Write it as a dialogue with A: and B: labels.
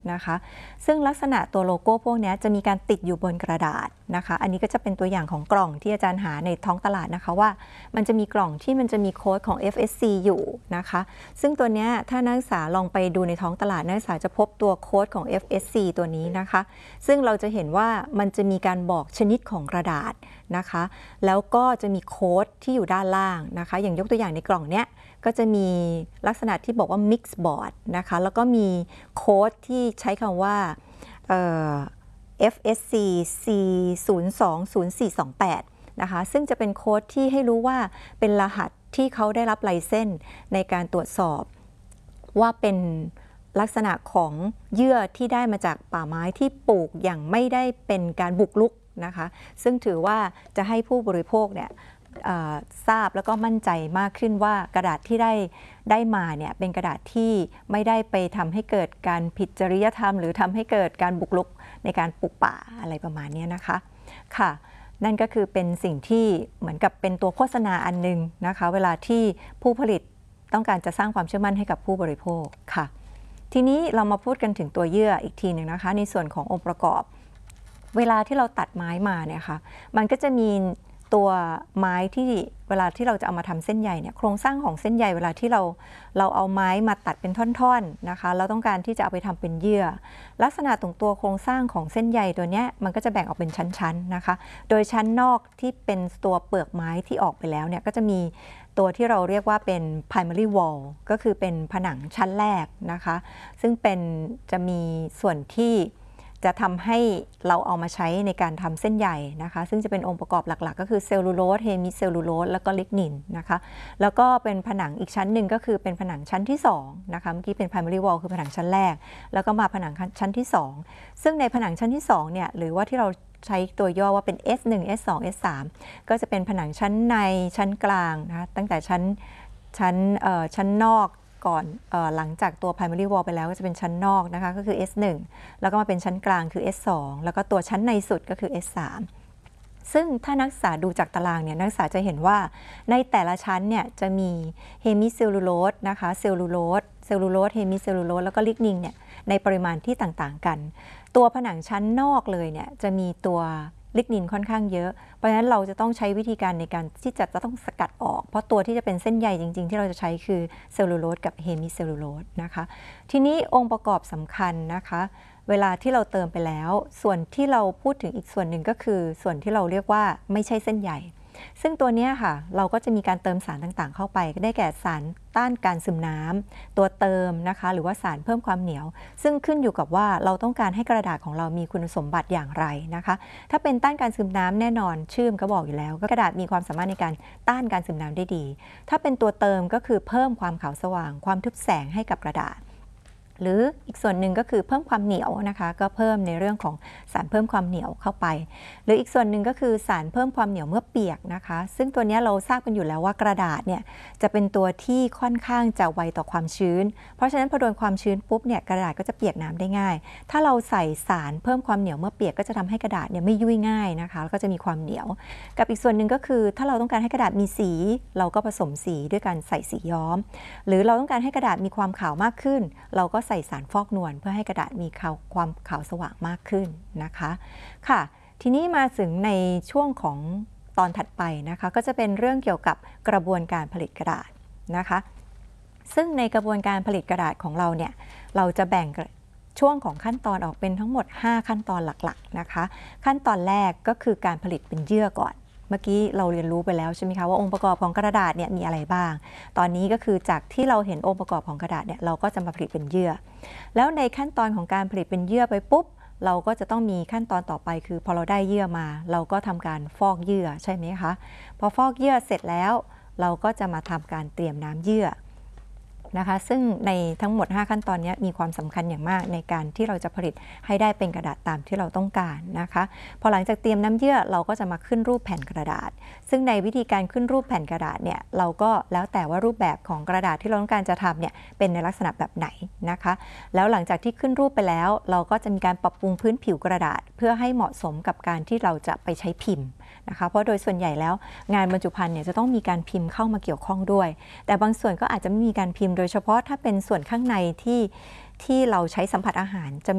A: นะคะซึ่งลักษณะตัวโลโก้พวกนี้จะมีการติดอยู่บนกระดาษนะคะอันนี้ก็จะเป็นตัวอย่างของกล่องที่อาจารย์หาในท้องตลาดนะคะว่ามันจะมีกล่องที่มันจะมีโค้ดของ FSC อยู่นะคะซึ่งตัวนี้ถ้านักศึกษาลองไปดูในท้องตลาดนักศึกษาจะพบตัวโค้ดของ FSC ตัวนี้นะคะซึ่งเราจะเห็นว่ามันจะมีการบอกชนิดของกระดาษนะคะแล้วก็จะมีโค้ดที่อยู่ด้านล่างนะคะอย่างยกตัวอย่างในกล่องเนี้ยก็จะมีลักษณะที่บอกว่า mix board นะคะแล้วก็มีโค้ดที่ใช้คำว่าFSC C020428 นะคะซึ่งจะเป็นโค้ดที่ให้รู้ว่าเป็นรหัสที่เขาได้รับไลเซนส์ในการตรวจสอบว่าเป็นลักษณะของเยื่อที่ได้มาจากป่าไม้ที่ปลูกอย่างไม่ได้เป็นการบุกรุกนะคะซึ่งถือว่าจะให้ผู้บริโภคเนี่ยทราบแล้วก็มั่นใจมากขึ้นว่ากระดาษที่ได้มาเนี่ยเป็นกระดาษที่ไม่ได้ไปทำให้เกิดการผิดจริยธรรมหรือทำให้เกิดการบุกรุกในการปลูกป่าอะไรประมาณนี้นะคะค่ะนั่นก็คือเป็นสิ่งที่เหมือนกับเป็นตัวโฆษณาอันนึงนะคะเวลาที่ผู้ผลิตต้องการจะสร้างความเชื่อมั่นให้กับผู้บริโภคค่ะทีนี้เรามาพูดกันถึงตัวเยื่ออีกทีหนึ่งนะคะในส่วนขององค์ประกอบเวลาที่เราตัดไม้มาเนี่ยค่ะมันก็จะมีตัวไม้ที่เวลาที่เราจะเอามาทำเส้นใยเนี่ยโครงสร้างของเส้นใยเวลาที่เราเอาไม้มาตัดเป็นท่อนๆนะคะเราต้องการที่จะเอาไปทำเป็นเยื่อลักษณะตรงตัวโครงสร้างของเส้นใยตัวเนี้ยมันก็จะแบ่งออกเป็นชั้นๆนะคะโดยชั้นนอกที่เป็นตัวเปลือกไม้ที่ออกไปแล้วเนี่ยก็จะมีตัวที่เราเรียกว่าเป็น primary wall ก็คือเป็นผนังชั้นแรกนะคะซึ่งจะมีส่วนที่จะทำให้เราเอามาใช้ในการทำเส้นใยนะคะซึ่งจะเป็นองค์ประกอบหลักๆก็คือเซลลูโลสเฮมิเซลลูโลสแล้วก็ลิกนินนะคะแล้วก็เป็นผนังอีกชั้นหนึ่งก็คือเป็นผนังชั้นที่2นะคะเมื่อกี้เป็น primary wall คือผนังชั้นแรกแล้วก็มาผนังชั้นที่2ซึ่งในผนังชั้นที่2เนี่ยหรือว่าที่เราใช้ตัวย่อว่าเป็น S1 S2 S3 ก็จะเป็นผนังชั้นในชั้นกลางนะคะตั้งแต่ชั้นนอกก่อนหลังจากตัว primary wall ไปแล้วก็จะเป็นชั้นนอกนะคะก็คือ S1 แล้วก็มาเป็นชั้นกลางคือ S2 แล้วก็ตัวชั้นในสุดก็คือ S3 ซึ่งถ้านักศึกษาดูจากตารางเนี่ยนักศึกษาจะเห็นว่าในแต่ละชั้นเนี่ยจะมีเฮมิเซลลูโลสนะคะเซลลูโลสเฮมิเซลลูโลสแล้วก็ลิกนินเนี่ยในปริมาณที่ต่างๆกันตัวผนังชั้นนอกเลยเนี่ยจะมีตัวลิกนินค่อนข้างเยอะเพราะฉะนั้นเราจะต้องใช้วิธีการในการที่จะต้องสกัดออกเพราะตัวที่จะเป็นเส้นใยจริงๆที่เราจะใช้คือเซลลูโลสกับเฮมิเซลลูโลสนะคะทีนี้องค์ประกอบสำคัญนะคะเวลาที่เราเติมไปแล้วส่วนที่เราพูดถึงอีกส่วนหนึ่งก็คือส่วนที่เราเรียกว่าไม่ใช่เส้นใยซึ่งตัวนี้ค่ะเราก็จะมีการเติมสารต่างๆเข้าไปได้แก่สารต้านการซึมน้ำตัวเติมนะคะหรือว่าสารเพิ่มความเหนียวซึ่งขึ้นอยู่กับว่าเราต้องการให้กระดาษของเรามีคุณสมบัติอย่างไรนะคะถ้าเป็นต้านการซึมน้ำแน่นอนชื่อก็บอกอยู่แล้วกระดาษมีความสามารถในการต้านการซึมน้ำได้ดีถ้าเป็นตัวเติมก็คือเพิ่มความขาวสว่างความทึบแสงให้กับกระดาษหรืออีกส่วนหนึ่งก็คือเพิ่มความเหนียวนะคะก็เพิ่มในเรื่องของสารเพิ่มความเหนียวเข้าไปหรืออีกส่วนหนึ่งก็คือสารเพิ่มความเหนียวเมื่อเปียกนะคะซึ่งตัวนี้เราทราบกันอยู่แล้วว่ากระดาษเนี่ยจะเป็นตัวที่ค่อนข้างจะไวต่อความชื้นเพราะฉะนั้นพอโดนความชื้นปุ๊บเนี่ยกระดาษก็จะเปียกน้ำได้ง่ายถ้าเราใส่สารเพิ่มความเหนียวเมื่อเปียกก็จะทำให้กระดาษเนี่ยไม่ยุ่ยง่ายนะคะแล้วก็จะมีความเหนียวกับอีกส่วนหนึ่งก็คือถ้าเราต้องการให้กระดาษมีสีเราก็ผสมสีด้วยการใส่สีย้อมหรือเราต้องการให้กระดาษมีความขาวมากขึ้นเราก็ใส่สารฟอกนวลเพื่อให้กระดาษมีความขาวสว่างมากขึ้นนะคะค่ะทีนี้มาถึงในช่วงของตอนถัดไปนะคะก็จะเป็นเรื่องเกี่ยวกับกระบวนการผลิตกระดาษนะคะซึ่งในกระบวนการผลิตกระดาษของเราเนี่ยเราจะแบ่งช่วงของขั้นตอนออกเป็นทั้งหมด5ขั้นตอนหลักๆนะคะขั้นตอนแรกก็คือการผลิตเป็นเยื่อก่อนเมื่อกี้เราเรียนรู้ไปแล้วใช่ไหมคะว่าองค์ประกอบของกระดาษเนี่ยมีอะไรบ้างตอนนี้ก็คือจากที่เราเห็นองค์ประกอบของกระดาษเนี่ยเราก็จะมาผลิตเป็นเยื่อแล้วในขั้นตอนของการผลิตเป็นเยื่อไปปุ๊บเราก็จะต้องมีขั้นตอนต่อไปคือพอเราได้เยื่อมาเราก็ทำการฟอกเยื่อใช่ไหมคะพอฟอกเยื่อเสร็จแล้วเราก็จะมาทำการเตรียมน้ำเยื่อนะคะซึ่งในทั้งหมด5ขั้นตอนนี้มีความสำคัญอย่างมากในการที่เราจะผลิตให้ได้เป็นกระดาษตามที่เราต้องการนะคะพอหลังจากเตรียมน้ำเยื่อเราก็จะมาขึ้นรูปแผ่นกระดาษซึ่งในวิธีการขึ้นรูปแผ่นกระดาษเนี่ยเราก็แล้วแต่ว่ารูปแบบของกระดาษที่เราต้องการจะทำเนี่ยเป็นในลักษณะแบบไหนนะคะแล้วหลังจากที่ขึ้นรูปไปแล้วเราก็จะมีการปรับปรุงพื้นผิวกระดาษเพื่อให้เหมาะสมกับการที่เราจะไปใช้พิมพ์นะคะเพราะโดยส่วนใหญ่แล้วงานบรรจุภัณฑ์เนี่ยจะต้องมีการพิมพ์เข้ามาเกี่ยวข้องด้วยแต่บางส่วนก็อาจจะไม่มีการพิมพ์โดยเฉพาะถ้าเป็นส่วนข้างในที่เราใช้สัมผัสอาหารจะ